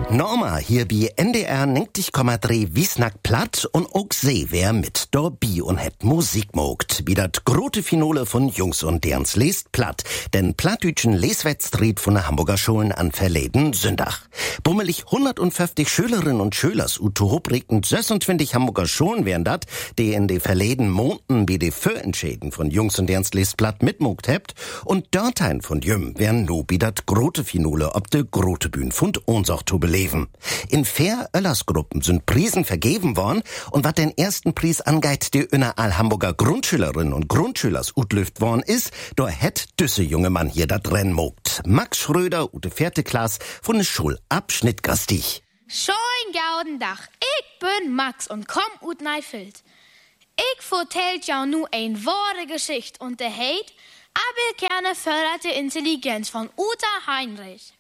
Norma hier bei NDR 90,3 Wiesnack platt und auch See wer mit dabei und het Musik mogt. Wie dat grote Finale von Jungs und Derns lest platt. Den plattdütschen Leswettstreet von der Hamburger Schulen an verleden Sündach. Bummelig 150 Schülerinnen und Schülers utopregend 26 Hamburger Schulen wären dat, die in de verleden Monaten wie de Vorentschäden von Jungs und Derns lest platt mitmogt hebt. Und dorthin von Jüm wären no wie dat grote Finale ob de grote Bühn von Ohnsorg zu beleben. In fair Öllersgruppen sind Prisen vergeben worden und was den ersten Preis angeht, die inner all Hamburger Grundschülerinnen und Grundschülers utlüft worden ist, da hätt düsse junge Mann hier dat Rennen mogt. Max Schröder, ute 4. Klasse von der Schulabschnitt gastig. Schön gauden Dach. Ich bin Max und komm ut Neifeld. Ich vertellt ja nu ein wahre Geschichte und der heit Abelkerne förderte Intelligenz von Uta Heinrich.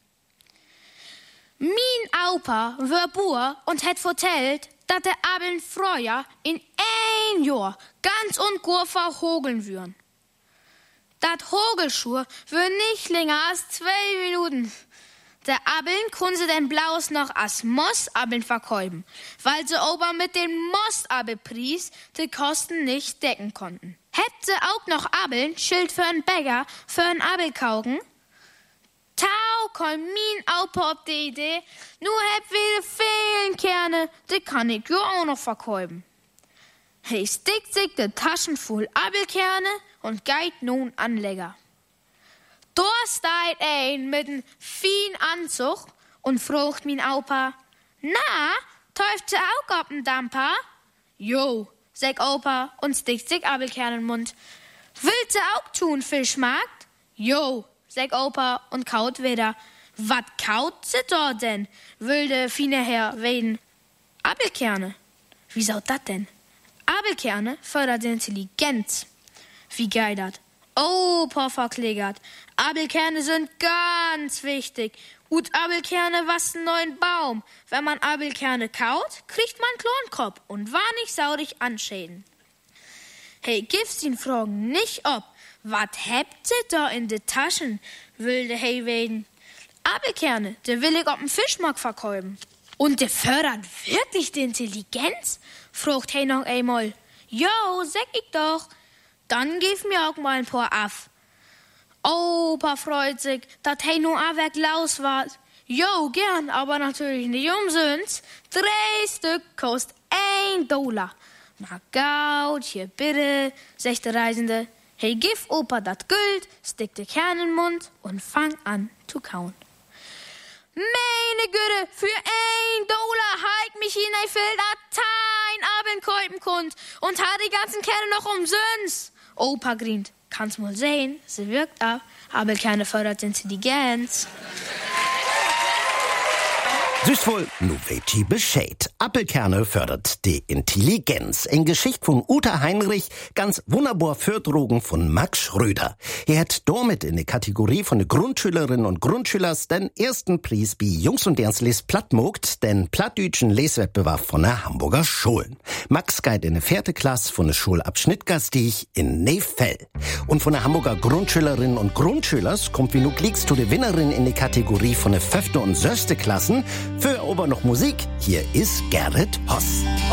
Mein Opa war Bauer und hat vertellt, dass der Abel früher in ein Jahr ganz und gut verhogeln würden. Dat Hogelschuhe würden nicht länger als 2 Minuten. Der Abeln konnte den Blaus noch als Mossabeln verkäufen, weil sie aber mit dem Mossabelpreis die Kosten nicht decken konnten. Hätte auch noch Abeln Schild für einen Bäcker, für einen Abelkaugen? Tau kommt mein Opa auf die Idee, nur hab wieder vielen Kerne, die kann ich ja auch noch verkäufen. He stickt sich die Taschen voll Abelkerne und geht nun Anleger. Da steht ein mit einem feinen Anzug und fragt mein Opa, na, täuft sie auch auf den Damper? Jo, sagt Opa und stickt sich Abelkerne in den Mund. Willst sie auch tun, Fischmarkt? Jo, sagt Opa und kaut wieder. Was kaut sie dort denn? Will der feine Herr weden? Abelkerne. Wie soll das denn? Abelkerne fördert die Intelligenz. Wie geil dat? Opa verklägert. Abelkerne sind ganz wichtig. Und Abelkerne wassen neuen Baum. Wenn man Abelkerne kaut, kriegt man Klonkopf und war nicht saurig anschäden. Hey, gibst ihn Fragen nicht ob. Was habt ihr da in de Taschen? Will der Hey weden. Abelkerne, der will ich auf dem Fischmarkt verkäufen. Und der fördert wirklich die Intelligenz? Fragt Hey noch einmal. Jo, sag ich doch. Dann gib mir auch mal ein paar af. Opa freut sich, dat Hey nur Werk laus war. Jo, gern, aber natürlich nicht umsonst. 3 Stück kostet $1. Na gaut, hier bitte, sagt der Reisende. Hey, gib Opa dat Geld, stick de Kern in den Mund und fang an zu kauen. Meine Güte, für $1 halt mich in ein Feld ein Abend käupen konnt und hat die ganzen Kerne noch umsonst. Opa grient, kannst mal sehen, sie wirkt ab, aber keine fördert Intelligenz. Süß wohl, nu weht die Bescheid. Appelkerne fördert die Intelligenz. In Geschichte von Uta Heinrich, ganz wunderbar Förderung von Max Schröder. Er hat damit in der Kategorie von den Grundschülerinnen und Grundschülers den ersten Preis bei Jungs und Derns lest platt mogt, den plattdütschen Leswettbewerb von der Hamburger Schulen. Max geht in der 4. Klasse von der Schulabschnitt gastig in Neifeld. Und von der Hamburger Grundschülerinnen und Grundschülers kommt wie nu Klicks zu der Winnerin in der Kategorie von der 5. und 6. Klassen. Für aber noch Musik, hier ist Gerrit Hoss.